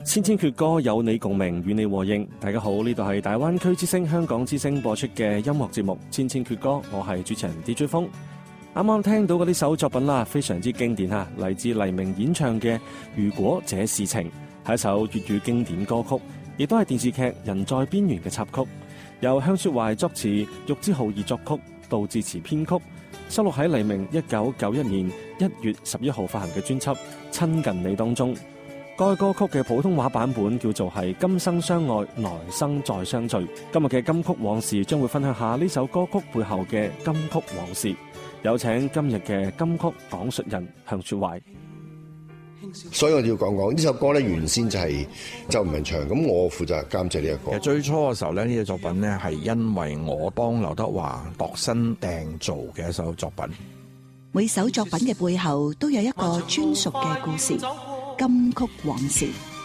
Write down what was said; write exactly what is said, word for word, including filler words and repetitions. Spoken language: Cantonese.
千千闕歌有你共鳴，與你和應。大家好，呢度係大灣區之聲香港之聲播出嘅音樂節目《千千闕歌》，我係主持人 D J 風。啱啱聽到嗰啲首作品啦，非常之經典吓，嚟自黎明演唱嘅《如果這是情》，係一首粵語經典歌曲，亦都係電視劇《人在邊緣》嘅插曲，由向雪懷作詞，玉置浩二作曲，杜自持編曲，收錄喺黎明一九九一年一月十一號發行嘅專輯《親近你》當中。該歌曲嘅普通話版本叫做係今生相愛，來生再相聚。今日嘅金曲往事將會分享下呢首歌曲背後嘅金曲往事。有請今日嘅金曲講述人向雪懷。 所以我要講講呢首歌咧，原先就係周文唱，咁我負責監製呢一個。 其實最初嘅時候咧，呢個作品咧係因為我幫劉德華度身訂造嘅一首作品。 每首作品嘅背後都有一個專屬嘅故事。金曲往事。